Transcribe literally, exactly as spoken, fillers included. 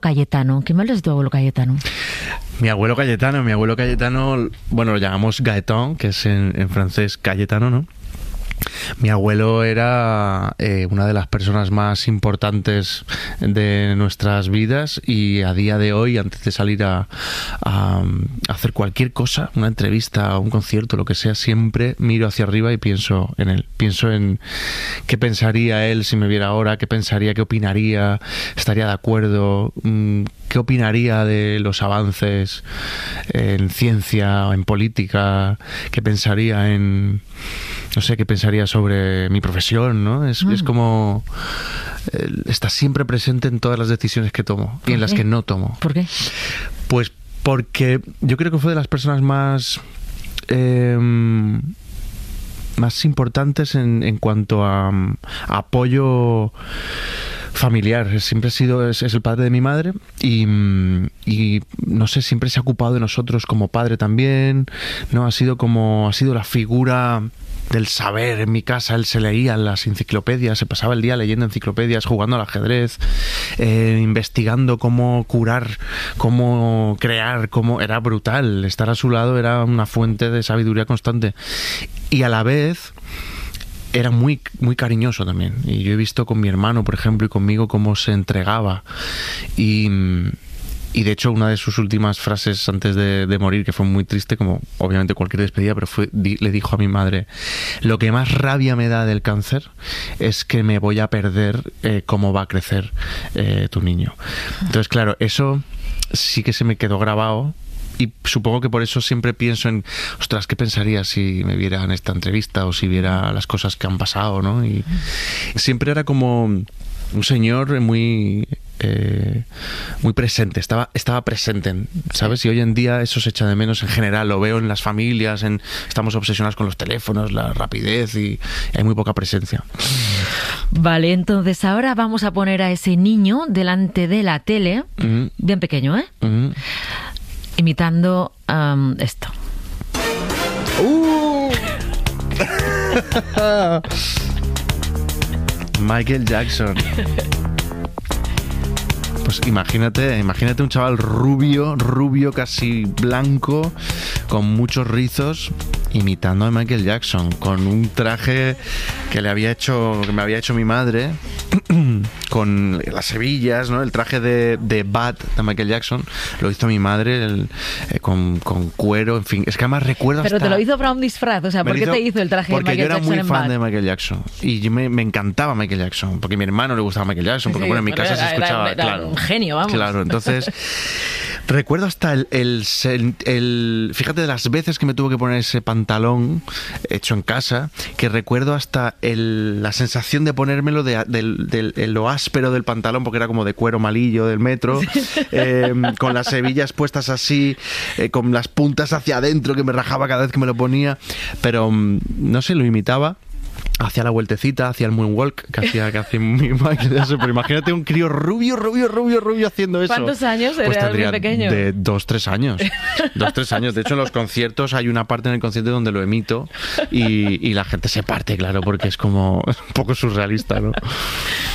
Cayetano. ¿Qué me hablas de tu abuelo Cayetano? Mi abuelo Cayetano, mi abuelo Cayetano, bueno, lo llamamos Gaëtan, que es en, en francés Cayetano, ¿no? Mi abuelo era eh, una de las personas más importantes de nuestras vidas y a día de hoy, antes de salir a, a, a hacer cualquier cosa, una entrevista, un concierto, lo que sea, siempre miro hacia arriba y pienso en él. Pienso en qué pensaría él si me viera ahora, qué pensaría, qué opinaría, estaría de acuerdo, qué opinaría de los avances en ciencia o en política, qué pensaría en... no sé, qué pensaría sobre mi profesión, ¿no? Es, mm. es como... Eh, está siempre presente en todas las decisiones que tomo y en las que no tomo. ¿Por qué? Pues porque yo creo que fue de las personas más... Eh, más importantes en, en cuanto a, a apoyo familiar. Siempre ha sido, es, es el padre de mi madre y, y no sé, siempre se ha ocupado de nosotros como padre también, ¿no? Ha sido como, ha sido la figura del saber en mi casa. Él se leía las enciclopedias, se pasaba el día leyendo enciclopedias, jugando al ajedrez, eh, investigando cómo curar, cómo crear, cómo... Era brutal. Estar a su lado era una fuente de sabiduría constante. Y a la vez... era muy, muy cariñoso también. Y yo he visto con mi hermano, por ejemplo, y conmigo cómo se entregaba. Y, y de hecho, una de sus últimas frases antes de, de morir, que fue muy triste, como obviamente cualquier despedida, pero fue, di, le dijo a mi madre: lo que más rabia me da del cáncer es que me voy a perder eh, cómo va a crecer eh, tu niño. Entonces, claro, eso sí que se me quedó grabado. Y supongo que por eso siempre pienso en, ostras, ¿qué pensaría si me viera en esta entrevista o si viera las cosas que han pasado, ¿no? Y siempre era como un señor muy eh, muy presente, estaba, estaba presente, ¿sabes? Y hoy en día eso se echa de menos en general, lo veo en las familias, en, estamos obsesionados con los teléfonos, la rapidez y hay muy poca presencia. Vale, entonces ahora vamos a poner a ese niño delante de la tele, uh-huh. bien pequeño, ¿eh? Uh-huh. Imitando um, esto. Uh. Michael Jackson. Pues imagínate, imagínate un chaval rubio, rubio casi blanco, con muchos rizos, imitando a Michael Jackson, con un traje que le había hecho, que me había hecho mi madre, con las hebillas, ¿no? El traje de, de Bad de Michael Jackson lo hizo mi madre, el, eh, con, con cuero, en fin. Es que además recuerdo Pero hasta... te lo hizo para un disfraz, o sea, ¿por qué hizo, te hizo el traje de Michael Jackson? Porque yo era muy fan Bad? de Michael Jackson y yo me, me encantaba Michael Jackson, porque a mi hermano le gustaba Michael Jackson, porque sí, bueno, en mi casa era, se escuchaba, era, era claro. un genio, vamos. Claro, entonces... Recuerdo hasta el, el, el, el... Fíjate de las veces que me tuve que poner ese pantalón hecho en casa, que recuerdo hasta el, la sensación de ponérmelo de, de, de, de lo áspero del pantalón, porque era como de cuero malillo del metro, eh, con las hebillas puestas así, eh, con las puntas hacia adentro, que me rajaba cada vez que me lo ponía, pero no sé, lo imitaba. Hacía la vueltecita, hacía el moonwalk que hacía, que hacía mi Michael Jackson. Pero imagínate un crío rubio, rubio, rubio, rubio haciendo eso. ¿Cuántos años? Pues era tendría muy pequeño. De dos, tres años. Dos, tres años. De hecho, en los conciertos hay una parte en el concierto donde lo emito y, y la gente se parte, claro, porque es como un poco surrealista, ¿no?